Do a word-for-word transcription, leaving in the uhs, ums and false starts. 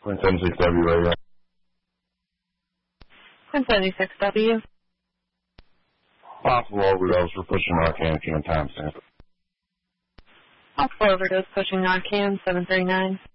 Quinn seventy-six W radio. Quinn seventy-six W. Possible overdose. We're pushing Narcan, can timestamp. Possible overdose pushing Narcan, seven three nine.